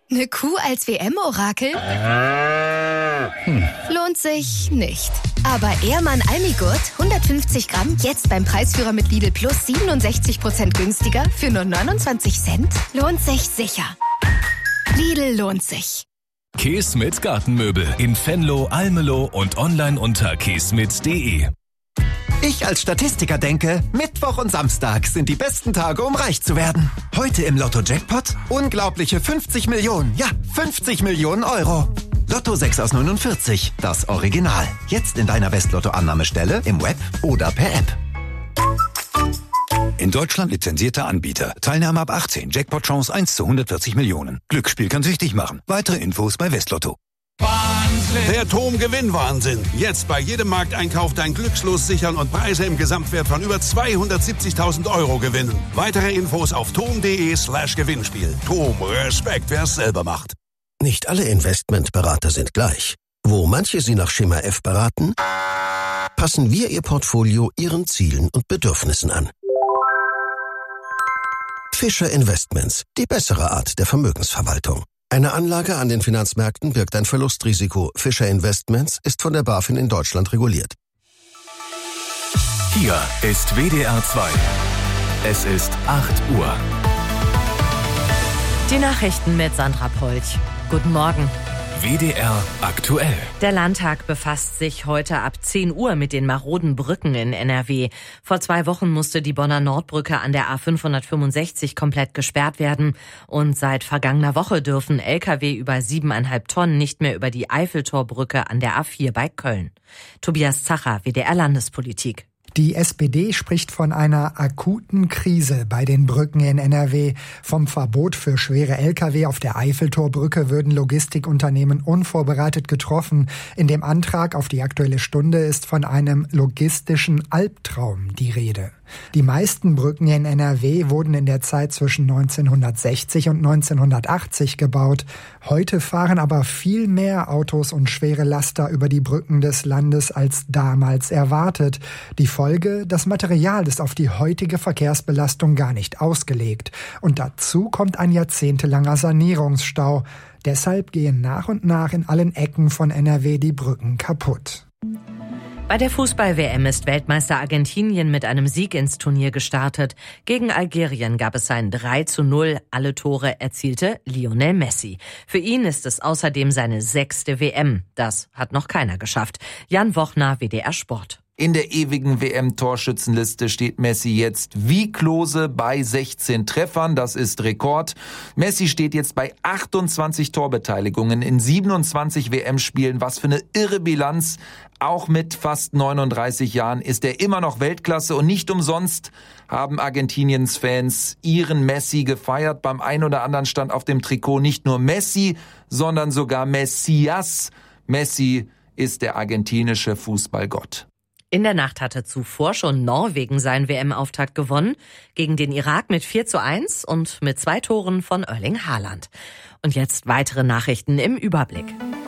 Eine Kuh als WM-Orakel? Lohnt sich nicht. Aber Ehrmann Almigurt, 150 Gramm, jetzt beim Preisführer mit Lidl Plus 67% günstiger für nur 29 Cent? Lohnt sich sicher. Lidl lohnt sich. Käsmit Gartenmöbel in Venlo, Almelo und online unter käsmit.de. Ich als Statistiker denke, Mittwoch und Samstag sind die besten Tage, um reich zu werden. Heute im Lotto-Jackpot unglaubliche 50 Millionen, ja 50 Millionen Euro. Lotto 6 aus 49, das Original. Jetzt in deiner Westlotto-Annahmestelle, im Web oder per App. In Deutschland lizenzierter Anbieter. Teilnahme ab 18. Jackpot-Chance 1 zu 140 Millionen. Glücksspiel kann süchtig machen. Weitere Infos bei Westlotto. Wahnsinn! Der TOM-Gewinn-Wahnsinn. Jetzt bei jedem Markteinkauf dein Glückslos sichern und Preise im Gesamtwert von über 270.000 Euro gewinnen. Weitere Infos auf tom.de/Gewinnspiel. TOM, Respekt, wer es selber macht. Nicht alle Investmentberater sind gleich. Wo manche Sie nach Schema F beraten, passen wir Ihr Portfolio Ihren Zielen und Bedürfnissen an. Fischer Investments, die bessere Art der Vermögensverwaltung. Eine Anlage an den Finanzmärkten birgt ein Verlustrisiko. Fischer Investments ist von der BaFin in Deutschland reguliert. Hier ist WDR 2. Es ist 8 Uhr. Die Nachrichten mit Sandra Polch. Guten Morgen. WDR aktuell. Der Landtag befasst sich heute ab 10 Uhr mit den maroden Brücken in NRW. Vor 2 Wochen musste die Bonner Nordbrücke an der A565 komplett gesperrt werden. Und seit vergangener Woche dürfen Lkw über 7,5 Tonnen nicht mehr über die Eiffeltorbrücke an der A4 bei Köln. Tobias Zacher, WDR Landespolitik. Die SPD spricht von einer akuten Krise bei den Brücken in NRW. Vom Verbot für schwere Lkw auf der Eiffeltorbrücke würden Logistikunternehmen unvorbereitet getroffen. In dem Antrag auf die Aktuelle Stunde ist von einem logistischen Albtraum die Rede. Die meisten Brücken in NRW wurden in der Zeit zwischen 1960 und 1980 gebaut. Heute fahren aber viel mehr Autos und schwere Laster über die Brücken des Landes als damals erwartet. Die Folge: Das Material ist auf die heutige Verkehrsbelastung gar nicht ausgelegt. Und dazu kommt ein jahrzehntelanger Sanierungsstau. Deshalb gehen nach und nach in allen Ecken von NRW die Brücken kaputt. Bei der Fußball-WM ist Weltmeister Argentinien mit einem Sieg ins Turnier gestartet. Gegen Algerien gab es ein 3:0. Alle Tore erzielte Lionel Messi. Für ihn ist es außerdem seine 6. WM. Das hat noch keiner geschafft. Jan Wochner, WDR Sport. In der ewigen WM-Torschützenliste steht Messi jetzt wie Klose bei 16 Treffern. Das ist Rekord. Messi steht jetzt bei 28 Torbeteiligungen in 27 WM-Spielen. Was für eine irre Bilanz. Auch mit fast 39 Jahren ist er immer noch Weltklasse. Und nicht umsonst haben Argentiniens Fans ihren Messi gefeiert. Beim einen oder anderen stand auf dem Trikot nicht nur Messi, sondern sogar Messias. Messi ist der argentinische Fußballgott. In der Nacht hatte zuvor schon Norwegen seinen WM-Auftakt gewonnen, gegen den Irak mit 4:1 und mit 2 Toren von Erling Haaland. Und jetzt weitere Nachrichten im Überblick.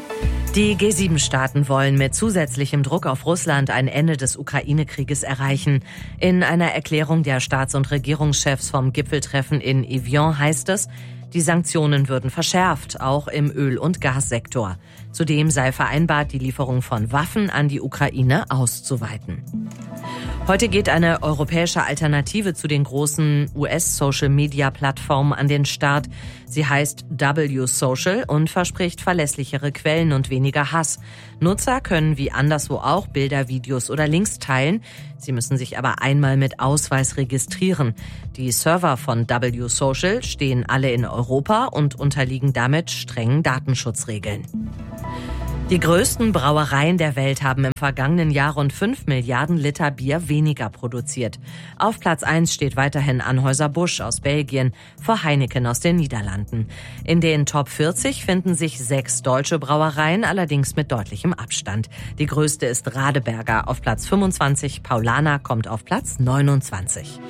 Die G7-Staaten wollen mit zusätzlichem Druck auf Russland ein Ende des Ukraine-Krieges erreichen. In einer Erklärung der Staats- und Regierungschefs vom Gipfeltreffen in Evian heißt es, die Sanktionen würden verschärft, auch im Öl- und Gassektor. Zudem sei vereinbart, die Lieferung von Waffen an die Ukraine auszuweiten. Heute geht eine europäische Alternative zu den großen US-Social-Media-Plattformen an den Start. Sie heißt W-Social und verspricht verlässlichere Quellen und weniger Hass. Nutzer können wie anderswo auch Bilder, Videos oder Links teilen. Sie müssen sich aber einmal mit Ausweis registrieren. Die Server von W-Social stehen alle in Europa und unterliegen damit strengen Datenschutzregeln. Die größten Brauereien der Welt haben im vergangenen Jahr rund 5 Milliarden Liter Bier weniger produziert. Auf Platz 1 steht weiterhin Anheuser-Busch aus Belgien, vor Heineken aus den Niederlanden. In den Top 40 finden sich 6 deutsche Brauereien, allerdings mit deutlichem Abstand. Die größte ist Radeberger auf Platz 25, Paulaner kommt auf Platz 29.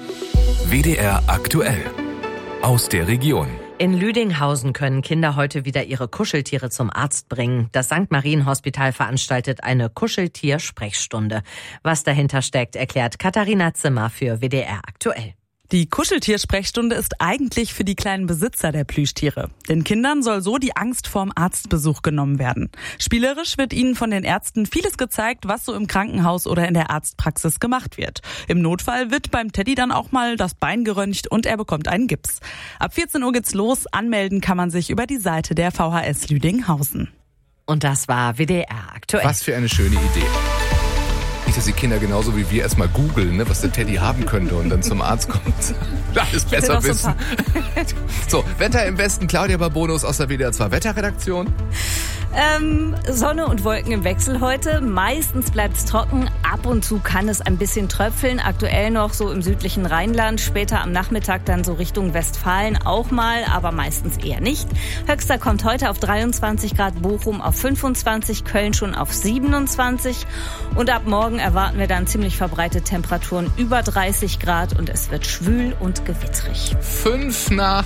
WDR aktuell. Aus der Region. In Lüdinghausen können Kinder heute wieder ihre Kuscheltiere zum Arzt bringen. Das St. Marien-Hospital veranstaltet eine Kuscheltier-Sprechstunde. Was dahinter steckt, erklärt Katharina Zimmer für WDR aktuell. Die Kuscheltier-Sprechstunde ist eigentlich für die kleinen Besitzer der Plüschtiere. Den Kindern soll so die Angst vorm Arztbesuch genommen werden. Spielerisch wird ihnen von den Ärzten vieles gezeigt, was so im Krankenhaus oder in der Arztpraxis gemacht wird. Im Notfall wird beim Teddy dann auch mal das Bein geröntgt und er bekommt einen Gips. Ab 14 Uhr geht's los. Anmelden kann man sich über die Seite der VHS Lüdinghausen. Und das war WDR aktuell. Was für eine schöne Idee. Nicht, dass die Kinder genauso wie wir erstmal googeln, ne, was der Teddy haben könnte und dann zum Arzt kommt. Alles besser wissen. So, Wetter im Westen. Claudia Barbonus aus der WDR 2 Wetterredaktion. Sonne und Wolken im Wechsel heute. Meistens bleibt es trocken. Ab und zu kann es ein bisschen tröpfeln. Aktuell noch so im südlichen Rheinland. Später am Nachmittag dann so Richtung Westfalen auch mal, aber meistens eher nicht. Höchster kommt heute auf 23 Grad, Bochum auf 25, Köln schon auf 27. Und ab morgen erwarten wir dann ziemlich verbreitete Temperaturen über 30 Grad und es wird schwül und gewittrig. 7:55.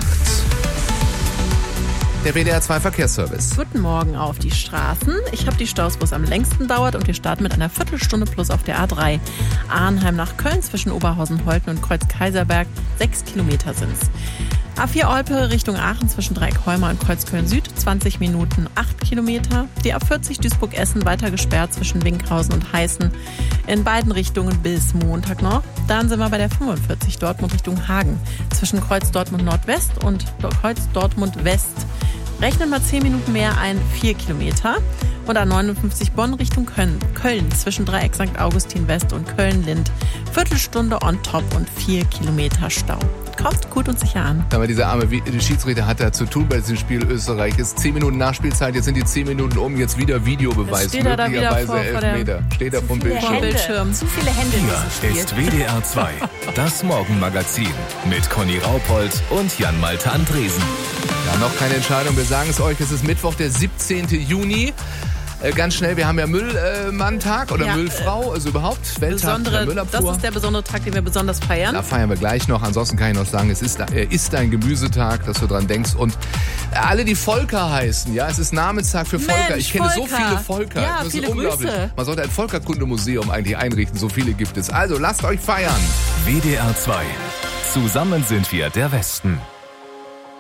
Der WDR 2 Verkehrsservice. Guten Morgen auf die Straßen. Ich habe die Staus, wo es am längsten dauert und wir starten mit einer Viertelstunde plus auf der A3. Arnheim nach Köln zwischen Oberhausen-Holten und Kreuz-Kaiserberg. 6 Kilometer sind's. A4 Olpe Richtung Aachen zwischen Dreieckholmer und Kreuzköln Süd, 20 Minuten, 8 Kilometer. Die A40 Duisburg-Essen weiter gesperrt zwischen Winkhausen und Heißen. In beiden Richtungen bis Montag noch. Dann sind wir bei der 45 Dortmund Richtung Hagen. Zwischen Kreuz Dortmund Nordwest und Kreuz Dortmund West. Rechnen wir 10 Minuten mehr ein, 4 Kilometer. Und A59 Bonn Richtung Köln zwischen Dreieck St. Augustin West und Köln-Lind. Viertelstunde on top und 4 Kilometer Stau. Kommt gut und sicher an. Aber dieser arme Schiedsrichter hat da zu tun bei diesem Spiel Österreich. Ist 10 Minuten Nachspielzeit, jetzt sind die 10 Minuten um, jetzt wieder Videobeweis. Steht er da wieder vor Elfmeter. Steht er vom Bildschirm. Zu viele Hände in diesem Spiel. Hier ist WDR 2, das Morgenmagazin mit Conny Raupold und Jan-Malte Andresen. Ja, noch keine Entscheidung. Wir sagen es euch, es ist Mittwoch, der 17. Juni. Ganz schnell, wir haben ja Müllmann-Tag oder Müllfrau, also überhaupt Welttag der Müllabfuhr. Das ist der besondere Tag, den wir besonders feiern. Da feiern wir gleich noch. Ansonsten kann ich noch sagen, es ist ein Gemüsetag, dass du dran denkst. Und alle, die Volker heißen, ja, es ist Namenstag für Volker. Mensch, ich kenne Volker. so viele Volker. Ja, das viele ist unglaublich. Grüße. Man sollte ein Volkerkundemuseum eigentlich einrichten, so viele gibt es. Also lasst euch feiern. WDR 2, zusammen sind wir der Westen.